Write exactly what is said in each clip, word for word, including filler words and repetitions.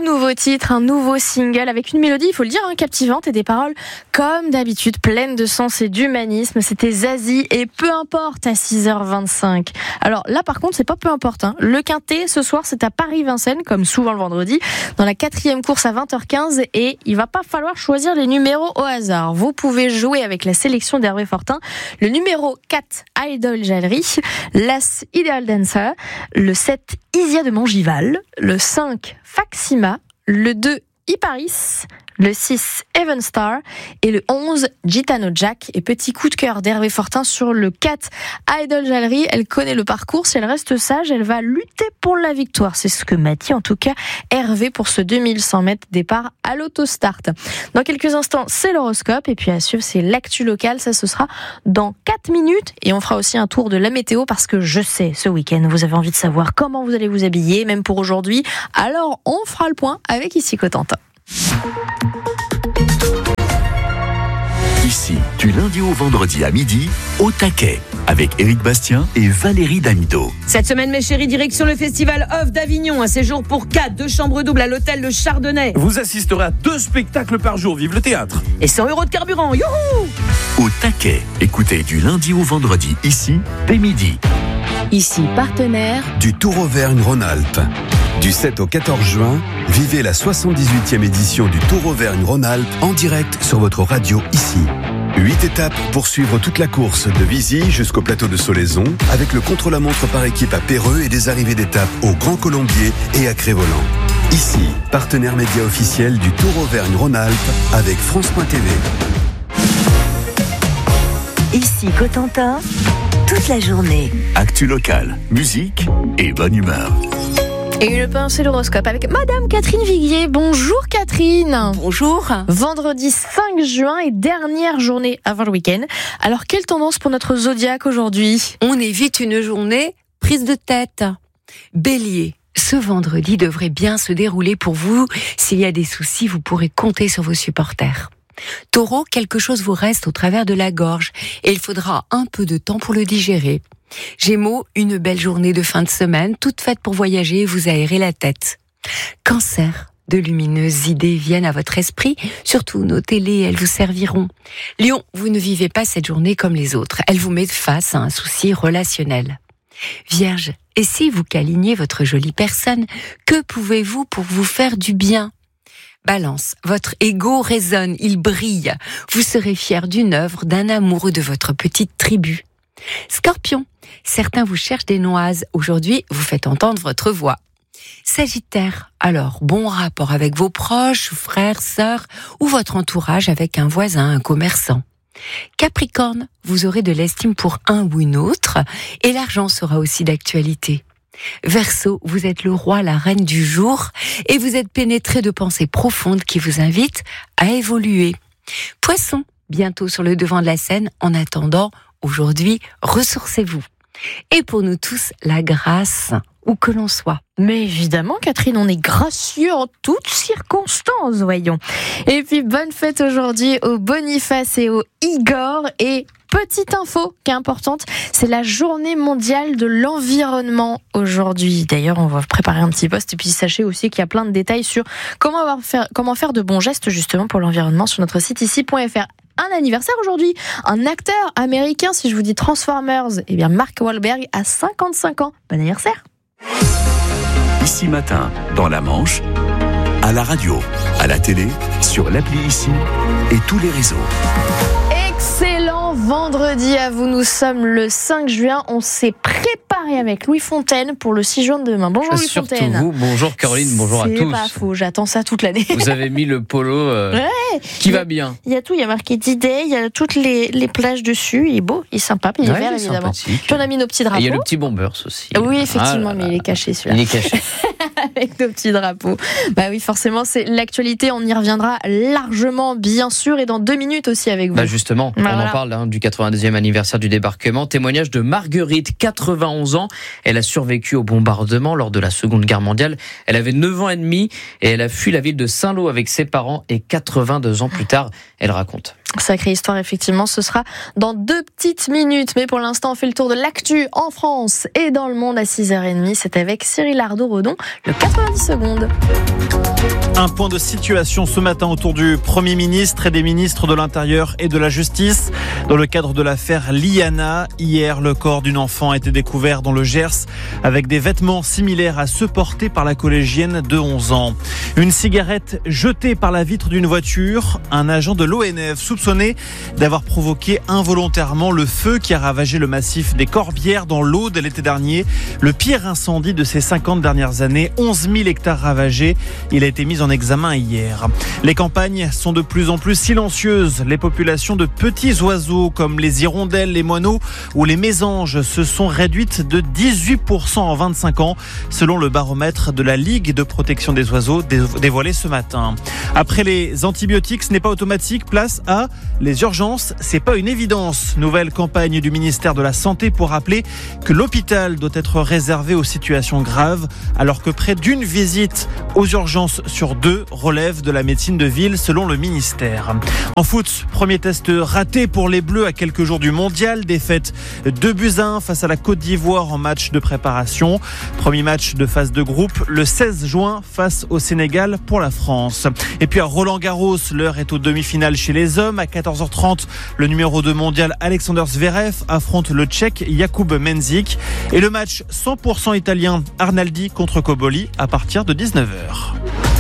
nouveau titre, un nouveau single avec une mélodie, il faut le dire, hein, captivante et des paroles comme d'habitude pleines de sens et d'humanisme. C'était Zazie et Peu importe à six heures vingt-cinq. Alors là par contre c'est pas peu importe, hein. Le Quintet ce soir c'est à Paris-Vincennes comme souvent le vendredi dans la quatrième course à vingt heures quinze et il va pas falloir choisir les numéros au hasard. Vous pouvez jouer avec la sélection d'Hervé Fortin, le numéro quatre Idol Jallery, l'As Ideal Dancer, le sept Isia de Mangival, le cinq Faxima, le deux Iparis, le six Even Star et le onze Gitano Jack. Et petit coup de cœur d'Hervé Fortin sur le quatre Idol Jallery. Elle connaît le parcours, si elle reste sage, elle va lutter pour la victoire. C'est ce que m'a dit en tout cas Hervé pour ce deux mille cent mètres départ à l'autostart. Dans quelques instants, c'est l'horoscope et puis à suivre, c'est l'actu locale. Ça, ce sera dans quatre minutes et on fera aussi un tour de la météo parce que je sais, ce week-end, vous avez envie de savoir comment vous allez vous habiller, même pour aujourd'hui. Alors, on fera le point avec Ici Cotentin. Ici, du lundi au vendredi à midi, au taquet, avec Éric Bastien et Valérie Damido. Cette semaine, mes chéris, direction le festival Off d'Avignon. Un séjour pour quatre, deux chambres doubles à l'hôtel Le Chardonnay. Vous assisterez à deux spectacles par jour. Vive le théâtre. Et cent euros de carburant. Youhou! Au taquet, écoutez du lundi au vendredi, ici, dès midi. Ici, partenaire du Tour Auvergne-Rhône-Alpes. Du sept au quatorze juin, vivez la soixante-dix-huitième édition du Tour Auvergne-Rhône-Alpes en direct sur votre radio ici. Huit étapes pour suivre toute la course de Vizy jusqu'au plateau de Solaison avec le contre-la-montre par équipe à Péreux et des arrivées d'étapes au Grand Colombier et à Crévolant. Ici, partenaire média officiel du Tour Auvergne-Rhône-Alpes avec France point T V. Ici Cotentin, toute la journée. Actu locale, musique et bonne humeur. Et le pain, c'est l'horoscope avec Madame Catherine Viguier. Bonjour Catherine. Bonjour. Vendredi cinq juin et dernière journée avant le week-end. Alors, quelle tendance pour notre zodiaque aujourd'hui ? On évite une journée prise de tête. Bélier, ce vendredi devrait bien se dérouler pour vous. S'il y a des soucis, vous pourrez compter sur vos supporters. Taureau, quelque chose vous reste au travers de la gorge et il faudra un peu de temps pour le digérer. Gémeaux, une belle journée de fin de semaine, toute faite pour voyager et vous aérer la tête. Cancer, de lumineuses idées viennent à votre esprit, surtout notez-les, elles vous serviront. Lion, vous ne vivez pas cette journée comme les autres, elle vous met face à un souci relationnel. Vierge, et si vous câliniez votre jolie personne, que pouvez-vous pour vous faire du bien ? Balance, votre ego résonne, il brille. Vous serez fier d'une œuvre, d'un amoureux de votre petite tribu. Scorpion, certains vous cherchent des noises. Aujourd'hui, vous faites entendre votre voix. Sagittaire, alors bon rapport avec vos proches, frères, sœurs ou votre entourage avec un voisin, un commerçant. Capricorne, vous aurez de l'estime pour un ou une autre et l'argent sera aussi d'actualité. Verseau, vous êtes le roi, la reine du jour et vous êtes pénétré de pensées profondes qui vous invitent à évoluer. Poisson, bientôt sur le devant de la scène, en attendant, aujourd'hui, ressourcez-vous. Et pour nous tous, la grâce, où que l'on soit. Mais évidemment, Catherine, on est gracieux en toutes circonstances, voyons. Et puis, bonne fête aujourd'hui au Boniface et au Igor. Et petite info qui est importante, c'est la journée mondiale de l'environnement aujourd'hui. D'ailleurs, on va préparer un petit post. Et puis, sachez aussi qu'il y a plein de détails sur comment, avoir faire, comment faire de bons gestes justement pour l'environnement sur notre site ici point f r. Un anniversaire aujourd'hui, un acteur américain, si je vous dis Transformers, eh bien Mark Wahlberg a cinquante-cinq ans. Bon anniversaire. Ici matin, dans la Manche, à la radio, à la télé, sur l'appli Ici et tous les réseaux. Excellent vendredi à vous, nous sommes le cinq juin, on s'est préparé avec Louis Fontaine pour le six juin de demain. Bonjour Louis Surtout Fontaine. Vous, bonjour Caroline, bonjour C'est à tous. C'est pas faux, j'attends ça toute l'année. Vous avez mis le polo euh, ouais, qui a, va bien. Il y a tout, il y a marqué D-Day, il y a toutes les, les plages dessus, il est beau, il est sympa, puis il est ouais, vert il est évidemment. sympathique. Puis on a mis nos petits drapeaux. Et il y a le petit Bombers aussi. Oui, effectivement, ah, mais il est caché celui-là. Il est caché. Avec nos petits drapeaux. Bah oui, forcément, c'est l'actualité. On y reviendra largement, bien sûr, et dans deux minutes aussi avec vous. Bah justement, bah on voilà. en parle hein, du quatre-vingt-deuxième anniversaire du débarquement. Témoignage de Marguerite, quatre-vingt-onze ans. Elle a survécu au bombardement lors de la Seconde Guerre mondiale. Elle avait neuf ans et demi et elle a fui la ville de Saint-Lô avec ses parents. Et quatre-vingt-deux ans plus tard, elle raconte. Sacrée histoire, effectivement, ce sera dans deux petites minutes. Mais pour l'instant, on fait le tour de l'actu en France et dans le monde à six heures trente. C'est avec Cyril Ardo-Redon, le quatre-vingt-dix secondes. Un point de situation ce matin autour du Premier ministre et des ministres de l'Intérieur et de la Justice. Dans le cadre de l'affaire Liana, hier, le corps d'une enfant a été découvert dans le Gers avec des vêtements similaires à ceux portés par la collégienne de onze ans. Une cigarette jetée par la vitre d'une voiture. Un agent de l'O N F soupçonné d'avoir provoqué involontairement le feu qui a ravagé le massif des Corbières dans l'Aude l'été dernier. Le pire incendie de ces cinquante dernières années. onze mille hectares ravagés. Il a été mis en examen hier. Les campagnes sont de plus en plus silencieuses. Les populations de petits oiseaux comme les hirondelles, les moineaux ou les mésanges se sont réduites de dix-huit pour cent en vingt-cinq ans, selon le baromètre de la Ligue de protection des oiseaux dévoilé ce matin. Après les antibiotiques, ce n'est pas automatique. Place à les urgences. C'est pas une évidence. Nouvelle campagne du ministère de la Santé pour rappeler que l'hôpital doit être réservé aux situations graves, alors que près d'une visite aux urgences sur deux relève de la médecine de ville, selon le ministère. En foot, premier test raté pour les Bleus à quelques jours du mondial. Défaite deux buts à un face à la Côte d'Ivoire en match de préparation. Premier match de phase de groupe le seize juin face au Sénégal pour la France. Et puis à Roland-Garros, l'heure est aux demi-finales chez les hommes. À quatorze heures trente, le numéro deux mondial Alexander Zverev affronte le Tchèque Jakub Mensik. Et le match cent pour cent italien Arnaldi contre Koboli à partir de dix-neuf heures.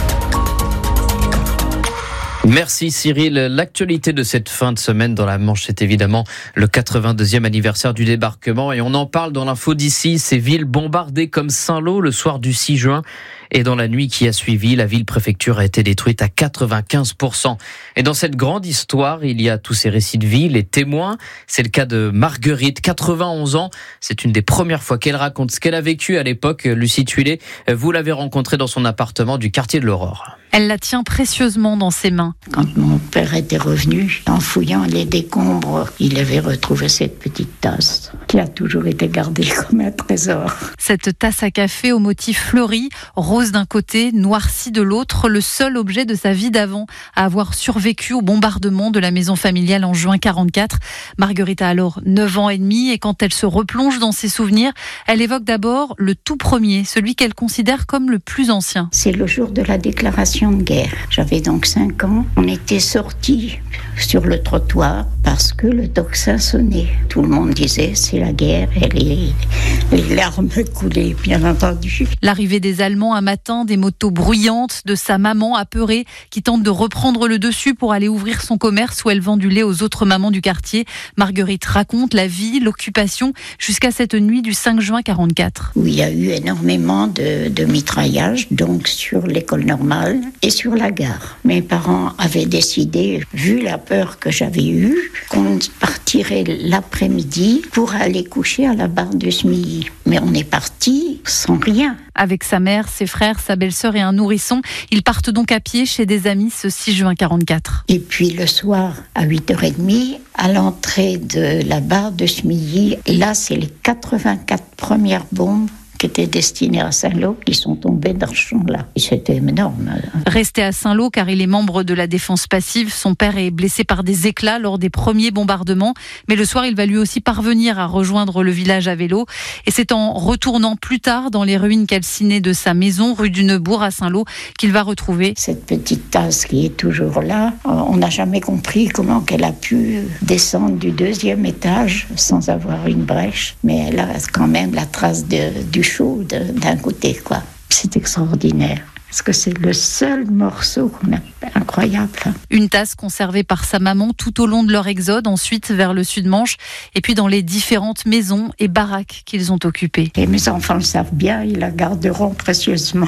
Merci Cyril. L'actualité de cette fin de semaine dans la Manche, c'est évidemment le quatre-vingt-deuxième anniversaire du débarquement et on en parle dans l'info d'ici. Ces villes bombardées comme Saint-Lô le soir du six juin et dans la nuit qui a suivi, la ville-préfecture a été détruite à quatre-vingt-quinze pour cent. Et dans cette grande histoire, il y a tous ces récits de vie, les témoins. C'est le cas de Marguerite, quatre-vingt-onze ans. C'est une des premières fois qu'elle raconte ce qu'elle a vécu à l'époque. Lucie Tuilé, vous l'avez rencontrée dans son appartement du quartier de l'Aurore. Elle la tient précieusement dans ses mains. Quand mon père était revenu, en fouillant les décombres, il avait retrouvé cette petite tasse qui a toujours été gardée comme un trésor. Cette tasse à café au motif fleuri, rose d'un côté, noirci de l'autre, le seul objet de sa vie d'avant à avoir survécu au bombardement de la maison familiale en juin quarante-quatre. Marguerite a alors neuf ans et demi et quand elle se replonge dans ses souvenirs, elle évoque d'abord le tout premier, celui qu'elle considère comme le plus ancien. C'est le jour de la déclaration de guerre. J'avais donc cinq ans. On était sortis sur le trottoir parce que le tocsin sonnait. Tout le monde disait c'est la guerre et les, les larmes coulaient, bien entendu. L'arrivée des Allemands un matin, des motos bruyantes, de sa maman apeurée qui tente de reprendre le dessus pour aller ouvrir son commerce où elle vend du lait aux autres mamans du quartier. Marguerite raconte la vie, l'occupation jusqu'à cette nuit du cinq juin quarante-quatre. Où il y a eu énormément de, de mitraillage, donc sur l'école normale et sur la gare. Mes parents avaient décidé, vu la peur que j'avais eue, qu'on partirait l'après-midi pour aller coucher à la barre de Smilly. Mais on est parti sans rien. Avec sa mère, ses frères, sa belle-sœur et un nourrisson, ils partent donc à pied chez des amis ce six juin quarante-quatre. Et puis le soir, à huit heures trente, à l'entrée de la barre de Smilly, là c'est les quatre-vingt-quatre premières bombes qui étaient destinés à Saint-Lô, qui sont tombés dans ce champ-là. Et c'était énorme. Resté à Saint-Lô, car il est membre de la défense passive, son père est blessé par des éclats lors des premiers bombardements. Mais le soir, il va lui aussi parvenir à rejoindre le village à vélo. Et c'est en retournant plus tard dans les ruines calcinées de sa maison, rue du Neubourg à Saint-Lô, qu'il va retrouver cette petite tasse qui est toujours là. On n'a jamais compris comment elle a pu descendre du deuxième étage sans avoir une brèche. Mais elle a quand même la trace de, du chaud d'un côté, quoi. C'est extraordinaire. Parce que c'est le seul morceau qu'on a, incroyable. Une tasse conservée par sa maman tout au long de leur exode, ensuite vers le Sud-Manche, et puis dans les différentes maisons et baraques qu'ils ont occupées. Et mes enfants le savent bien, ils la garderont précieusement.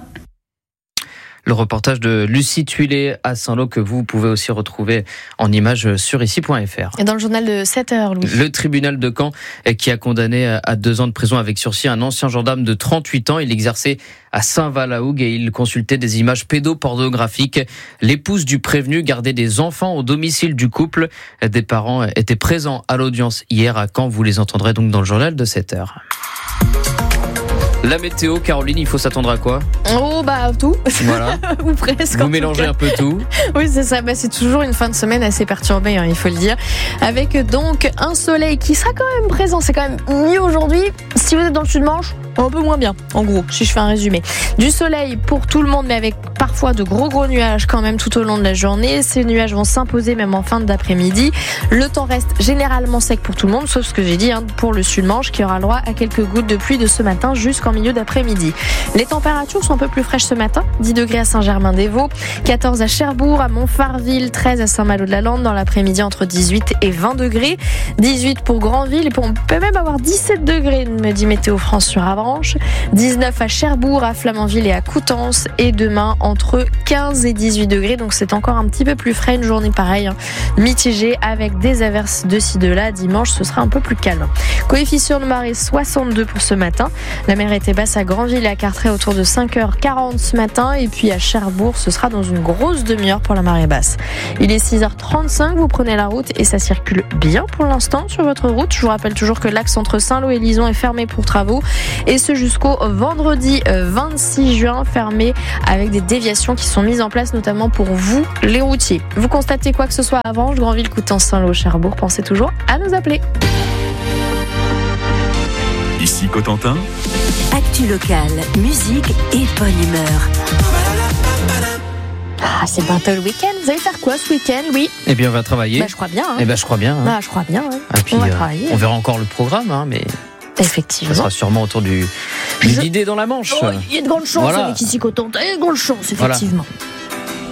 Le reportage de Lucie Tuilé à Saint-Lô que vous pouvez aussi retrouver en images sur ici point f r. Et dans le journal de sept heures, Louis. Le tribunal de Caen qui a condamné à deux ans de prison avec sursis un ancien gendarme de trente-huit ans. Il exerçait à Saint-Valahougue et il consultait des images pédopornographiques. L'épouse du prévenu gardait des enfants au domicile du couple. Des parents étaient présents à l'audience hier à Caen. Vous les entendrez donc dans le journal de sept heures. La météo, Caroline, il faut s'attendre à quoi? Oh bah tout. Voilà. Ou presque. Vous mélangez un peu tout. Oui, c'est ça. Bah, c'est toujours une fin de semaine assez perturbée, hein, il faut le dire. Avec donc un soleil qui sera quand même présent. C'est quand même mieux aujourd'hui. Si vous êtes dans le Sud-Manche, un peu moins bien, en gros, si je fais un résumé. Du soleil pour tout le monde, mais avec parfois de gros gros nuages quand même tout au long de la journée. Ces nuages vont s'imposer même en fin d'après-midi. Le temps reste généralement sec pour tout le monde, sauf ce que j'ai dit, hein, pour le Sud-Manche qui aura le droit à quelques gouttes de pluie de ce matin jusqu'en milieu d'après-midi. Les températures sont un peu plus fraîches ce matin. dix degrés à Saint-Germain-des-Vaux, quatorze à Cherbourg, à Montfarville, treize à Saint-Malo-de-la-Lande. Dans l'après-midi, entre dix-huit et vingt degrés. dix-huit pour Granville et pour, on peut même avoir dix-sept degrés, me dit Météo France sur Avranches. dix-neuf à Cherbourg, à Flamanville et à Coutances. Et demain, entre quinze et dix-huit degrés. Donc c'est encore un petit peu plus frais. Une journée pareille, hein, mitigée avec des averses de ci de là. Dimanche, ce sera un peu plus calme. Coefficient de marée soixante-deux pour ce matin. La mer était basse à Granville et à Carteret autour de cinq heures quarante ce matin. Et puis à Cherbourg, ce sera dans une grosse demi-heure pour la marée basse. Il est six heures trente-cinq, vous prenez la route et ça circule bien pour l'instant sur votre route. Je vous rappelle toujours que l'axe entre Saint-Lô et Lison est fermé pour travaux. Et ce jusqu'au vendredi vingt-six juin, fermé avec des déviations qui sont mises en place notamment pour vous, les routiers. Vous constatez quoi que ce soit à Avranches, Granville, Coutances, Saint-Lô, Cherbourg, pensez toujours à nous appeler. Ici Cotentin. Actu locale, musique et bonne humeur. Ah, c'est bientôt le week-end. Vous allez faire quoi ce week-end, oui? Eh bien, on va travailler. Bah, je crois bien. Hein. Eh ben, je crois bien. Hein. Bah, je crois bien. Ouais. Et puis, on va euh, travailler. On verra encore le programme, hein, mais. Effectivement. Ça sera sûrement autour du, du Je... dîner dans la Manche. Oh, il y a de grandes chances voilà. avec Ici Cotentin. Il y a de grandes chances, effectivement. Voilà.